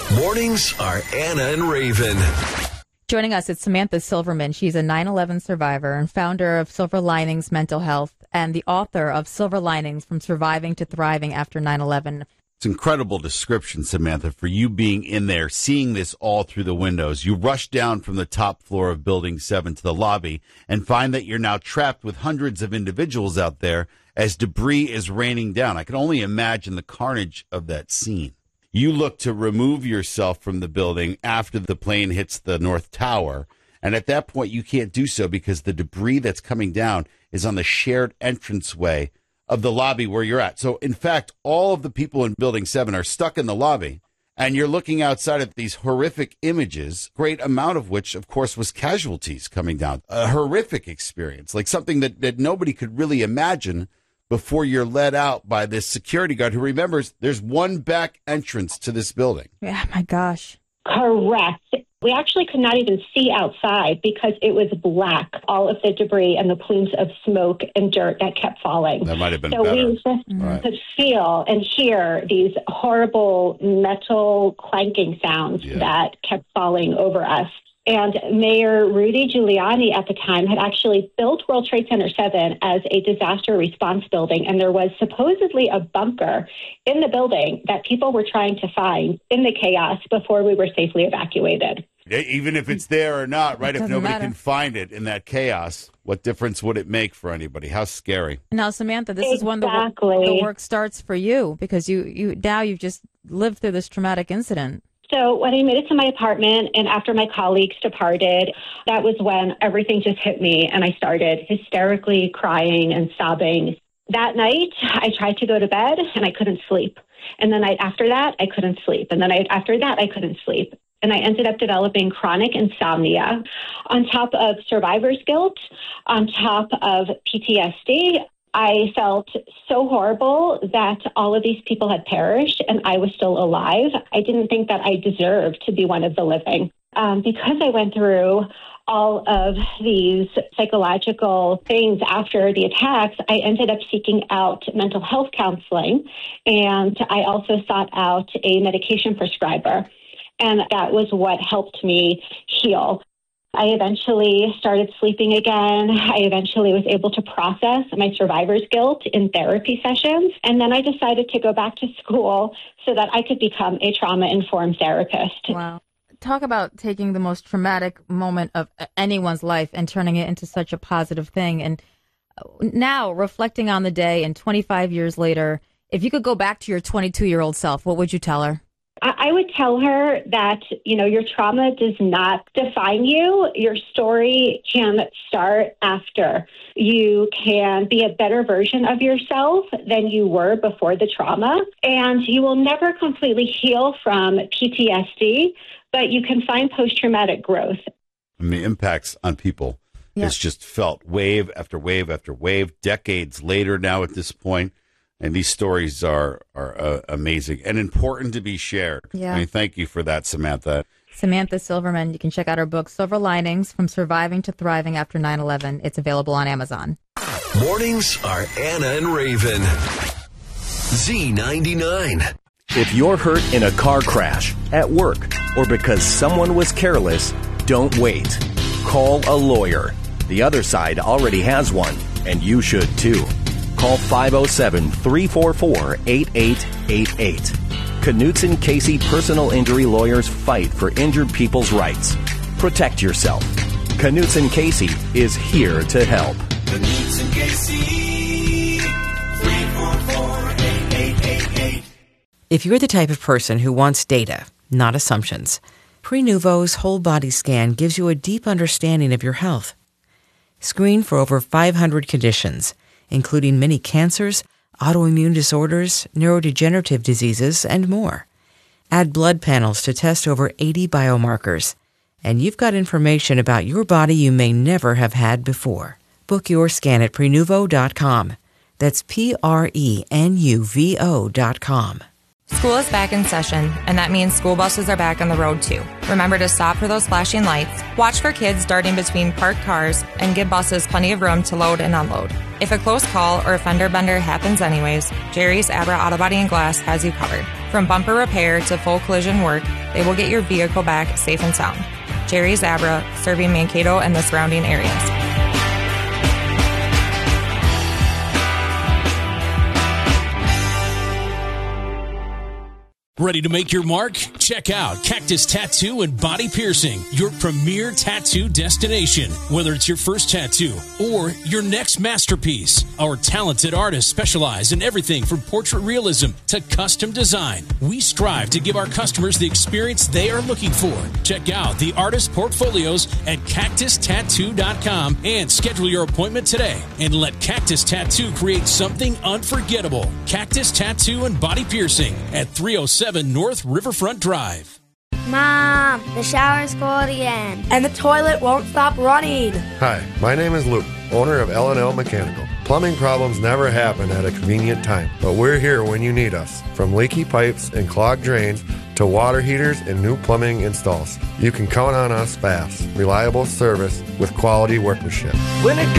Mornings are Anna and Raven. Joining us is Samantha Silverman. She's a 9/11 survivor and founder of Silver Linings Mental Health and the author of Silver Linings: From Surviving to Thriving After 9/11. It's an incredible description, Samantha, for you being in there, seeing this all through the windows. You rush down from the top floor of Building 7 to the lobby and find that you're now trapped with hundreds of individuals out there as debris is raining down. I can only imagine the carnage of that scene. You look to remove yourself from the building after the plane hits the North Tower, and at that point you can't do so because the debris that's coming down is on the shared entranceway of the lobby where you're at. So, in fact, all of the people in Building 7 are stuck in the lobby, and you're looking outside at these horrific images, great amount of which, of course, was casualties coming down. A horrific experience, like something that nobody could really imagine before you're let out by this security guard who remembers there's one back entrance to this building. Yeah, my gosh. Correct. We actually could not even see outside because it was black, all of the debris and the plumes of smoke and dirt that kept falling. That might have been so better. We just could feel and hear these horrible metal clanking sounds that kept falling over us. And Mayor Rudy Giuliani at the time had actually built World Trade Center 7 as a disaster response building. And there was supposedly a bunker in the building that people were trying to find in the chaos before we were safely evacuated. Even if it's there or not, right? If nobody matter. can find it in that chaos, what difference would it make for anybody? How scary. Now, Samantha, this is when the work starts for you because you've just lived through this traumatic incident. So when I made it to my apartment and after my colleagues departed, that was when everything just hit me and I started hysterically crying and sobbing. That night, I tried to go to bed and I couldn't sleep. And the night after that, I couldn't sleep. And the night after that, I couldn't sleep. And I ended up developing chronic insomnia on top of survivor's guilt, on top of PTSD. I felt so horrible that all of these people had perished and I was still alive. I didn't think that I deserved to be one of the living. Because I went through all of these psychological things after the attacks, I ended up seeking out mental health counseling, and I also sought out a medication prescriber. And that was what helped me heal. I eventually started sleeping again. I eventually was able to process my survivor's guilt in therapy sessions. And then I decided to go back to school so that I could become a trauma-informed therapist. Wow. Talk about taking the most traumatic moment of anyone's life and turning it into such a positive thing. And now, reflecting on the day and 25 years later, if you could go back to your 22-year-old self, what would you tell her? I would tell her that, your trauma does not define you. Your story can start after. You can be a better version of yourself than you were before the trauma. And you will never completely heal from PTSD, but you can find post-traumatic growth. I mean, the impacts on people is just felt wave after wave after wave, decades later now at this point. And these stories are amazing and important to be shared. Yeah. I mean, thank you for that, Samantha. Samantha Silverman. You can check out her book, Silver Linings: From Surviving to Thriving After 9/11. It's available on Amazon. Mornings are Anna and Raven. Z99. If you're hurt in a car crash, at work, or because someone was careless, don't wait. Call a lawyer. The other side already has one, and you should too. Call 507-344-8888. Knutson Casey Personal Injury Lawyers fight for injured people's rights. Protect yourself. Knutson Casey is here to help. Knutson Casey, 344-8888. If you're the type of person who wants data, not assumptions, Prenuvo's whole body scan gives you a deep understanding of your health. Screen for over 500 conditions, including many cancers, autoimmune disorders, neurodegenerative diseases, and more. Add blood panels to test over 80 biomarkers. And you've got information about your body you may never have had before. Book your scan at Prenuvo.com. That's Prenuvo.com. School is back in session, and that means school buses are back on the road too. Remember to stop for those flashing lights, watch for kids darting between parked cars, and give buses plenty of room to load and unload. If a close call or fender bender happens anyways, Jerry's Abra Auto Body and Glass has you covered. From bumper repair to full collision work, they will get your vehicle back safe and sound. Jerry's Abra, serving Mankato and the surrounding areas. Ready to make your mark? Check out Cactus Tattoo and Body Piercing, your premier tattoo destination. Whether it's your first tattoo or your next masterpiece, our talented artists specialize in everything from portrait realism to custom design. We strive to give our customers the experience they are looking for. Check out the artist portfolios at cactustattoo.com and schedule your appointment today and let Cactus Tattoo create something unforgettable. Cactus Tattoo and Body Piercing at 307 North Riverfront Drive. Mom, the shower's full again. And the toilet won't stop running. Hi, my name is Luke, owner of L&L Mechanical. Plumbing problems never happen at a convenient time, but we're here when you need us. From leaky pipes and clogged drains to water heaters and new plumbing installs. You can count on us fast, reliable service with quality workmanship. When it